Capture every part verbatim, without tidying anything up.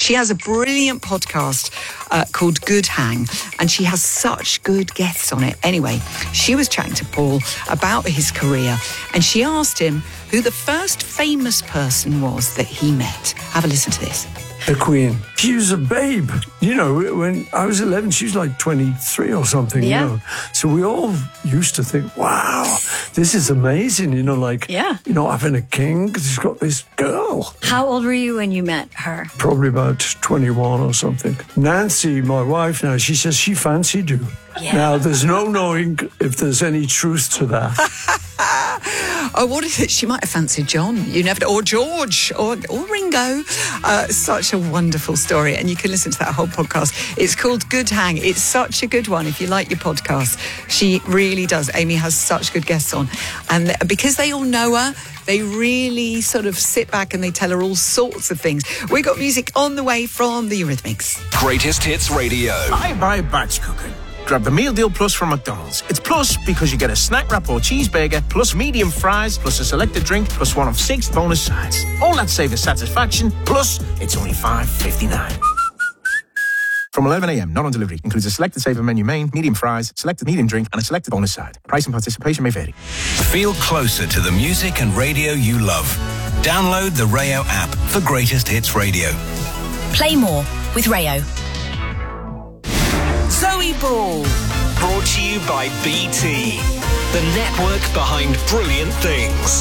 She has a brilliant podcast uh, called Good Hang, and she has such good guests on it. Anyway, she was chatting to Paul about his career, and she asked him who the first famous person was that he met. Have a listen to this. The Queen. She was a babe. You know, when I was eleven, she was like twenty-three or something. Yeah. You know? So we all used to think, wow, this is amazing. You know, like, yeah. you know, having a king because he's got this girl. How old were you when you met her? Probably about twenty-one or something. Nancy, my wife now, she says she fancied you. Yeah. Now, there's no knowing if there's any truth to that. Oh, what is it? She might have fancied John. You never know. Or George. Or, or Ringo. Uh, such a wonderful story. And you can listen to that whole podcast. It's called Good Hang. It's such a good one if you like your podcast. She really does. Amy has such good guests on. And because they all know her, they really sort of sit back and they tell her all sorts of things. We got music on the way from the Eurythmics. Greatest Hits Radio. I buy batch cooking. Grab the Meal Deal Plus from McDonald's. It's plus because you get a snack wrap or cheeseburger, plus medium fries, plus a selected drink, plus one of six bonus sides. All that savor satisfaction, plus it's only five fifty-nine. From eleven a.m, not on delivery. Includes a selected saver menu main, medium fries, selected medium drink, and a selected bonus side. Price and participation may vary. Feel closer to the music and radio you love. Download the Rayo app for Greatest Hits Radio. Play more with Rayo. Zoe Ball. Brought to you by B T, the network behind brilliant things.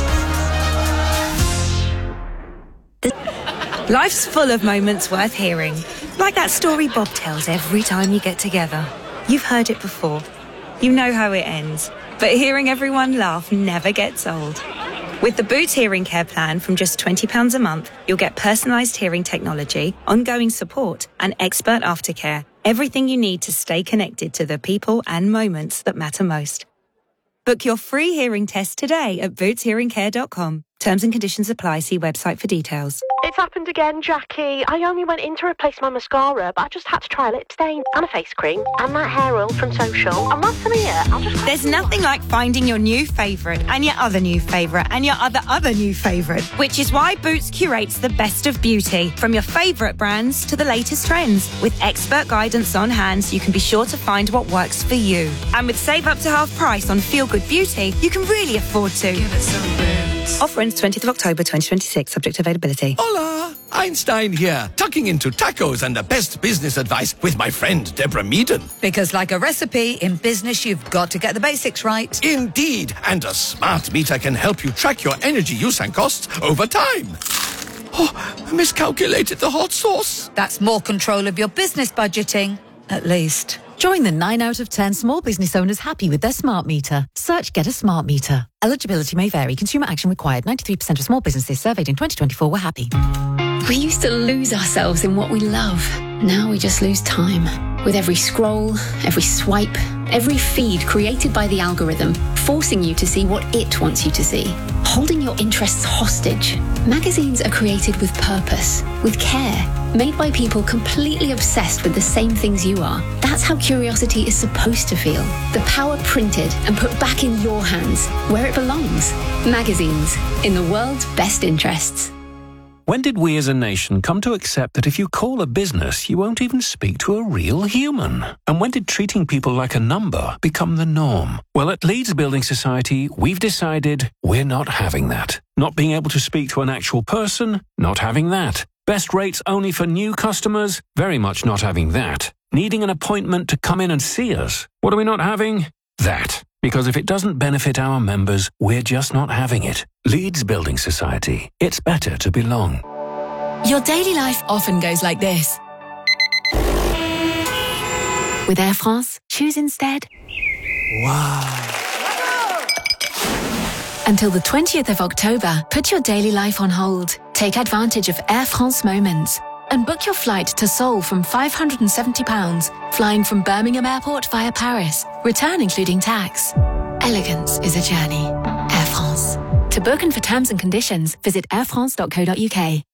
Life's full of moments worth hearing. Like that story Bob tells every time you get together. You've heard it before. You know how it ends. But hearing everyone laugh never gets old. With the Boots Hearing Care plan from just twenty pounds a month, you'll get personalised hearing technology, ongoing support, and expert aftercare. Everything you need to stay connected to the people and moments that matter most. Book your free hearing test today at boots hearing care dot com. Terms and conditions apply. See website for details. It's happened again, Jackie. I only went in to replace my mascara, but I just had to try a lip stain and a face cream and that hair oil from Social. And once I'm here, I'll just... There's nothing like finding your new favourite and your other new favourite and your other other new favourite, which is why Boots curates the best of beauty, from your favourite brands to the latest trends. With expert guidance on hand, so you can be sure to find what works for you. And with save up to half price on Feel Good Beauty, you can really afford to. Give it some Boots. Offer ends twentieth of October twenty twenty-six, subject to availability. Hola! Einstein here, tucking into tacos and the best business advice with my friend Deborah Meaden. Because like a recipe, in business you've got to get the basics right. Indeed, and a smart meter can help you track your energy use and costs over time. Oh, I miscalculated the hot sauce. That's more control of your business budgeting, at least. Join the nine out of ten small business owners happy with their smart meter. Search Get a Smart Meter. Eligibility may vary. Consumer action required. ninety-three percent of small businesses surveyed in twenty twenty-four were happy. We used to lose ourselves in what we love. Now we just lose time. With every scroll, every swipe, every feed created by the algorithm, forcing you to see what it wants you to see. Holding your interests hostage. Magazines are created with purpose, with care, made by people completely obsessed with the same things you are. That's how curiosity is supposed to feel. The power printed and put back in your hands, where it belongs. Magazines, in the world's best interests. When did we as a nation come to accept that if you call a business, you won't even speak to a real human? And when did treating people like a number become the norm? Well, at Leeds Building Society, we've decided we're not having that. Not being able to speak to an actual person, not having that. Best rates only for new customers, very much not having that. Needing an appointment to come in and see us, what are we not having? That. Because if it doesn't benefit our members, we're just not having it. Leeds Building Society. It's better to belong. Your daily life often goes like this. With Air France, choose instead. Wow. Until the twentieth of October, put your daily life on hold. Take advantage of Air France Moments and book your flight to Seoul from five hundred seventy pounds, flying from Birmingham Airport via Paris. Return including tax. Elegance is a journey. Air France. To book and for terms and conditions, visit air france dot co dot uk.